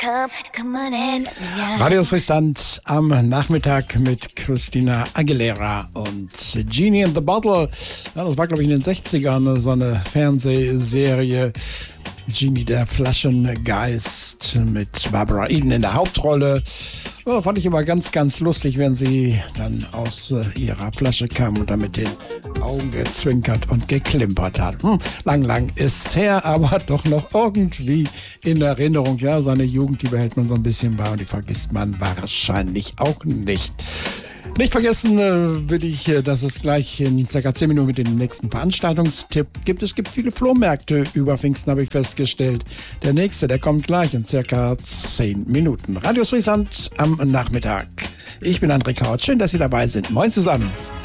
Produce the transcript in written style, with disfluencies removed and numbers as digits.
Radio Friesland am Nachmittag mit Christina Aguilera und Genie in the Bottle. Ja, das war, glaube ich, in den 60ern so eine Fernsehserie. Genie, der Flaschengeist, mit Barbara Eden in der Hauptrolle. Ja, fand ich immer ganz, ganz lustig, wenn sie dann aus ihrer Flasche kam und dann mit den Augen gezwinkert und geklimpert hat. Lang ist's her, aber doch noch irgendwie in Erinnerung. Ja, seine Jugend, die behält man so ein bisschen bei und die vergisst man wahrscheinlich auch nicht. Nicht vergessen will ich, dass es gleich in ca. 10 Minuten mit dem nächsten Veranstaltungstipp gibt. Es gibt viele Flohmärkte über Pfingsten, habe ich festgestellt. Der nächste, der kommt gleich in ca. 10 Minuten. Radio Friesland am Nachmittag. Ich bin André Kaut. Schön, dass Sie dabei sind. Moin zusammen.